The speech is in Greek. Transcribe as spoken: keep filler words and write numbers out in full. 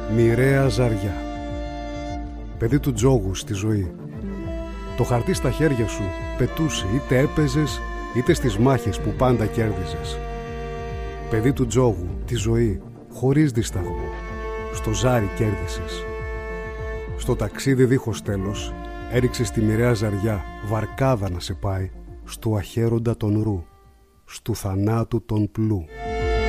Μοιραία ζαριά. Παιδί του τζόγου στη ζωή. Το χαρτί στα χέρια σου πετούσε, είτε έπαιζες είτε στις μάχες που πάντα κέρδιζες. Παιδί του τζόγου, τη ζωή, χωρίς δισταγμό. Στο ζάρι κέρδισες. Στο ταξίδι δίχως τέλος έριξες τη μοιραία ζαριά, βαρκάδα να σε πάει, στου αχέροντα τον ρου, στου θανάτου τον πλού.